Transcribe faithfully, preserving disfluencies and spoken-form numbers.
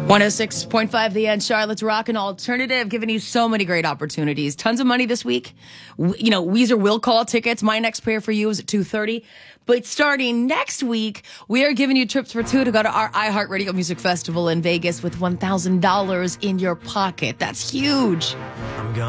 one oh six point five The End, Charlotte's Rockin' Alternative, giving you so many great opportunities. Tons of money this week. W- You know, Weezer will call tickets. My next prayer for you is at two thirty. But starting next week, we are giving you trips for two to go to our iHeartRadio Music Festival in Vegas with one thousand dollars in your pocket. That's huge. I'm gone.